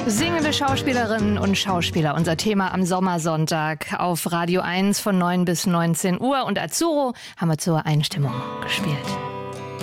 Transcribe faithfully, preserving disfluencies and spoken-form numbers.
Singende Schauspielerinnen und Schauspieler, unser Thema am Sommersonntag auf Radio eins von neun bis neunzehn Uhr. Und Azzurro haben wir zur Einstimmung gespielt.